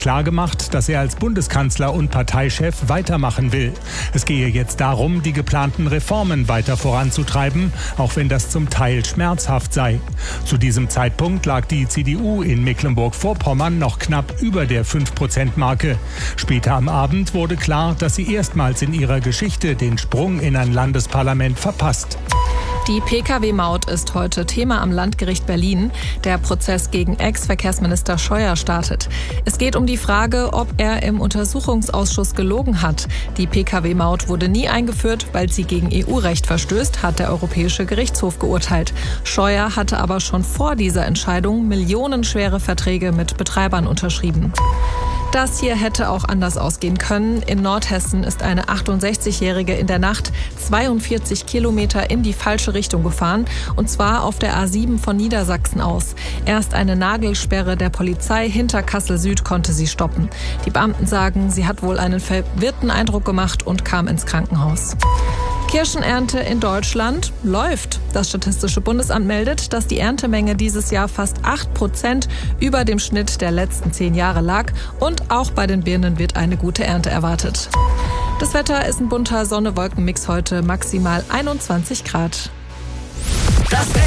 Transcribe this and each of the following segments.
klargemacht, dass er als Bundeskanzler und Parteichef weitermachen will. Es gehe jetzt darum, die geplanten Reformen weiter voranzutreiben, auch wenn das zum Teil schmerzhaft sei. Zu diesem Zeitpunkt lag die CDU in Mecklenburg-Vorpommern noch knapp über der 5%-Marke. Später am Abend wurde klar, dass sie erstmals in ihrer Geschichte den Sprung in ein Landesparlament verpasst. Die Pkw-Maut ist heute Thema am Landgericht Berlin. Der Prozess gegen Ex-Verkehrsminister Scheuer startet. Es geht um die Frage, ob er im Untersuchungsausschuss gelogen hat. Die Pkw-Maut wurde nie eingeführt, weil sie gegen EU-Recht verstößt, hat der Europäische Gerichtshof geurteilt. Scheuer hatte aber schon vor dieser Entscheidung millionenschwere Verträge mit Betreibern unterschrieben. Das hier hätte auch anders ausgehen können. In Nordhessen ist eine 68-Jährige in der Nacht 42 Kilometer in die falsche Richtung gefahren, und zwar auf der A7 von Niedersachsen aus. Erst eine Nagelsperre der Polizei hinter Kassel Süd konnte sie stoppen. Die Beamten sagen, sie hat wohl einen verwirrten Eindruck gemacht und kam ins Krankenhaus. Kirschenernte in Deutschland läuft. Das Statistische Bundesamt meldet, dass die Erntemenge dieses Jahr fast 8% über dem Schnitt der letzten 10 Jahre lag, und auch bei den Birnen wird eine gute Ernte erwartet. Das Wetter ist ein bunter Sonne-Wolken-Mix heute, maximal 21 Grad. Das Ding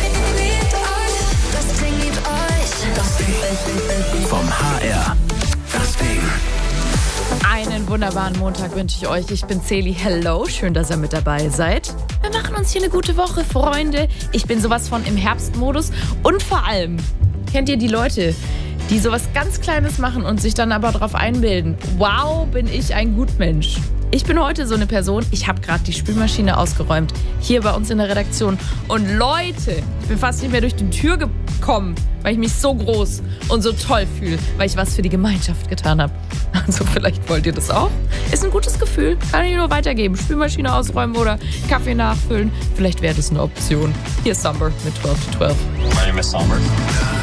liebt euch. Das Ding vom HR. Das Ding. Einen wunderbaren Montag wünsche ich euch. Ich bin Celi. Hello, schön, dass ihr mit dabei seid. Wir machen uns hier eine gute Woche, Freunde. Ich bin sowas von im Herbstmodus. Und vor allem, kennt ihr die Leute, die sowas ganz Kleines machen und sich dann aber darauf einbilden? Wow, bin ich ein Gutmensch. Ich bin heute so eine Person, ich habe gerade die Spülmaschine ausgeräumt, hier bei uns in der Redaktion. Und Leute, ich bin fast nicht mehr durch die Tür gekommen, weil ich mich so groß und so toll fühle, weil ich was für die Gemeinschaft getan habe. Also vielleicht wollt ihr das auch? Ist ein gutes Gefühl, kann ich nur weitergeben. Spülmaschine ausräumen oder Kaffee nachfüllen, vielleicht wäre das eine Option. Hier ist Summer mit 12 to 12. My name is Summer.